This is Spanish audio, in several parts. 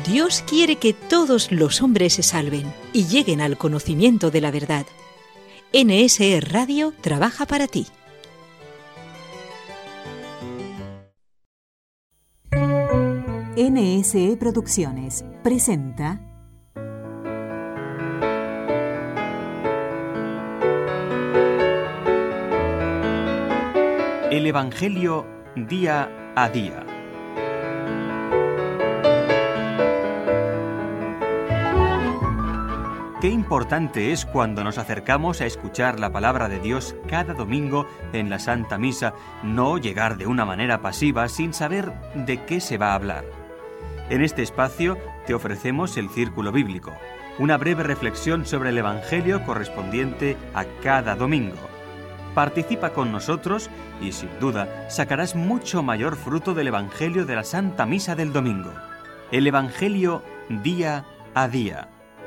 Dios quiere que todos los hombres se salven y lleguen al conocimiento de la verdad. NSE Radio trabaja para ti. NSE Producciones presenta El Evangelio día a día. Qué importante es cuando nos acercamos a escuchar la palabra de Dios cada domingo en la Santa Misa, no llegar de una manera pasiva sin saber de qué se va a hablar. En este espacio te ofrecemos el Círculo Bíblico, una breve reflexión sobre el Evangelio correspondiente a cada domingo. Participa con nosotros y sin duda sacarás mucho mayor fruto del Evangelio de la Santa Misa del domingo. El Evangelio día a día.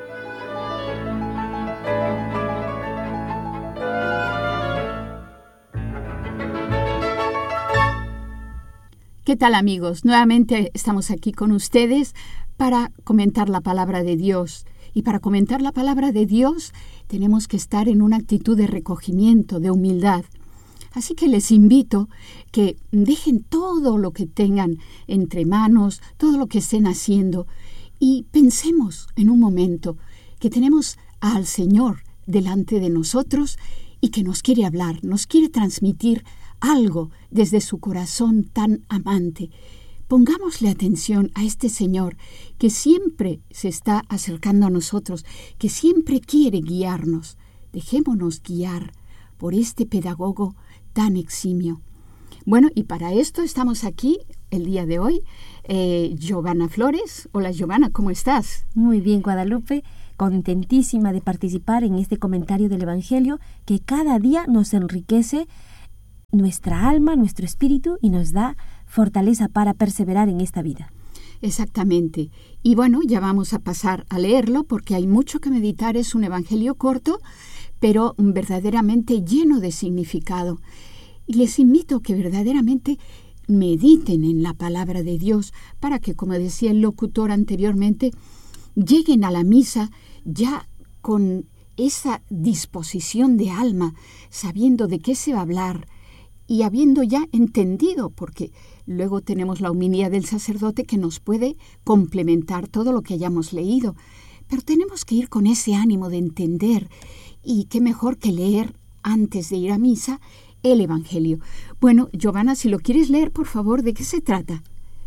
¿Qué tal, amigos? Nuevamente estamos aquí con ustedes para comentar la palabra de Dios. Y para comentar la palabra de Dios tenemos que estar en una actitud de recogimiento, de humildad. Así que les invito que dejen todo lo que tengan entre manos, todo lo que estén haciendo, y pensemos en un momento que tenemos al Señor delante de nosotros y que nos quiere hablar, nos quiere transmitir algo desde su corazón tan amante. Pongámosle atención a este Señor que siempre se está acercando a nosotros, que siempre quiere guiarnos. Dejémonos guiar por este pedagogo tan eximio. Bueno, y para esto estamos aquí el día de hoy. Giovanna Flores. Hola, Giovanna, ¿cómo estás? Muy bien, Guadalupe. Contentísima de participar en este comentario del Evangelio que cada día nos enriquece nuestra alma, nuestro espíritu y nos da fortaleza para perseverar en esta vida. Exactamente. Y bueno, ya vamos a pasar a leerlo porque hay mucho que meditar. Es un evangelio corto, pero verdaderamente lleno de significado. Y les invito a que verdaderamente mediten en la palabra de Dios para que, como decía el locutor anteriormente, lleguen a la misa ya con esa disposición de alma, sabiendo de qué se va a hablar, y habiendo ya entendido, porque luego tenemos la homilía del sacerdote que nos puede complementar todo lo que hayamos leído. Pero tenemos que ir con ese ánimo de entender, y qué mejor que leer antes de ir a misa el Evangelio. Bueno, Giovanna, si lo quieres leer, por favor, ¿de qué se trata?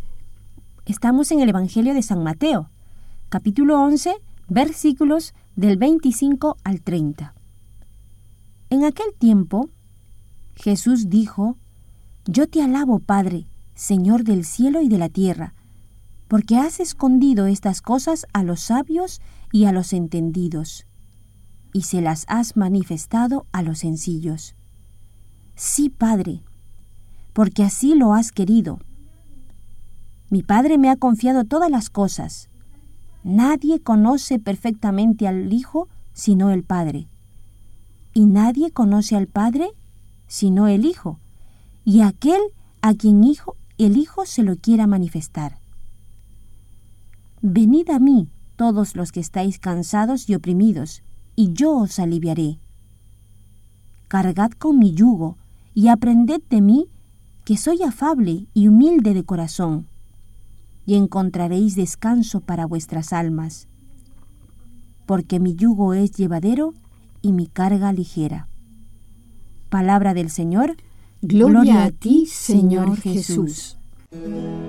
Estamos en el Evangelio de San Mateo, capítulo 11, versículos del 25 al 30. En aquel tiempo, Jesús dijo: Yo te alabo, Padre, Señor del cielo y de la tierra, porque has escondido estas cosas a los sabios y a los entendidos, y se las has manifestado a los sencillos. Sí, Padre, porque así lo has querido. Mi Padre me ha confiado todas las cosas. Nadie conoce perfectamente al Hijo sino el Padre, y nadie conoce al Padre sino el Hijo, y aquel a quien el Hijo se lo quiera manifestar. Venid a mí, todos los que estáis cansados y oprimidos, y yo os aliviaré. Cargad con mi yugo, y aprended de mí, que soy afable y humilde de corazón, y encontraréis descanso para vuestras almas, porque mi yugo es llevadero y mi carga ligera. Palabra del Señor. Gloria a ti, Señor Jesús.